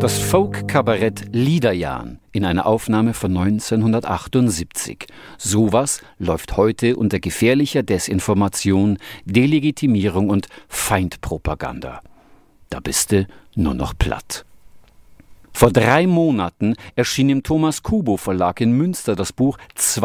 Das Folk-Kabarett Liederjahn in einer Aufnahme von 1978. Sowas läuft heute unter gefährlicher Desinformation, Delegitimierung und Feindpropaganda. Da bist du nur noch platt. Vor 3 Monaten erschien im Thomas Kubo Verlag in Münster das Buch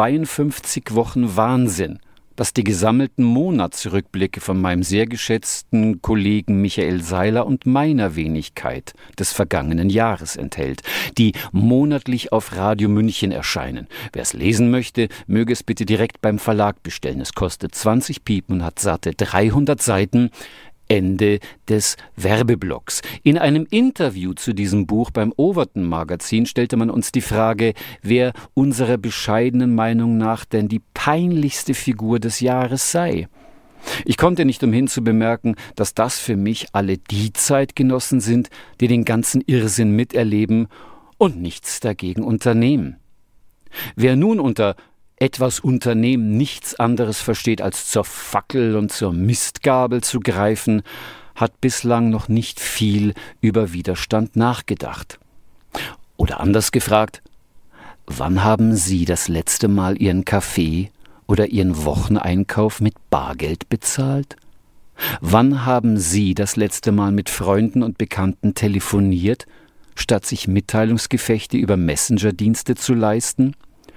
52 Wochen Wahnsinn, das die gesammelten Monatsrückblicke von meinem sehr geschätzten Kollegen Michael Seiler und meiner Wenigkeit des vergangenen Jahres enthält, die monatlich auf Radio München erscheinen. Wer es lesen möchte, möge es bitte direkt beim Verlag bestellen. Es kostet 20 Piepen und hat satte 300 Seiten. Ende des Werbeblocks. In einem Interview zu diesem Buch beim Overton Magazin stellte man uns die Frage, wer unserer bescheidenen Meinung nach denn die peinlichste Figur des Jahres sei. Ich konnte nicht umhin zu bemerken, dass das für mich alle die Zeitgenossen sind, die den ganzen Irrsinn miterleben und nichts dagegen unternehmen. Wer nun unter etwas Unternehmen nichts anderes versteht, als zur Fackel und zur Mistgabel zu greifen, hat bislang noch nicht viel über Widerstand nachgedacht. Oder anders gefragt, wann haben Sie das letzte Mal Ihren Kaffee oder Ihren Wocheneinkauf mit Bargeld bezahlt? Wann haben Sie das letzte Mal mit Freunden und Bekannten telefoniert, statt sich Mitteilungsgefechte über Messenger-Dienste zu leisten?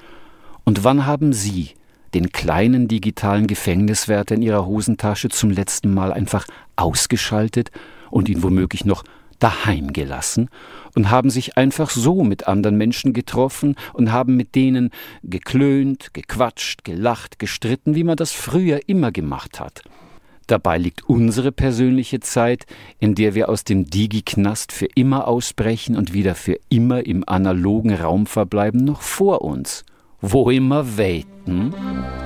Und wann haben Sie den kleinen digitalen Gefängniswärter in Ihrer Hosentasche zum letzten Mal einfach ausgeschaltet und ihn womöglich noch daheim gelassen und haben sich einfach so mit anderen Menschen getroffen und haben mit denen geklönt, gequatscht, gelacht, gestritten, wie man das früher immer gemacht hat? Dabei liegt unsere persönliche Zeit, in der wir aus dem Digi-Knast für immer ausbrechen und wieder für immer im analogen Raum verbleiben, noch vor uns. Wo immer weiten.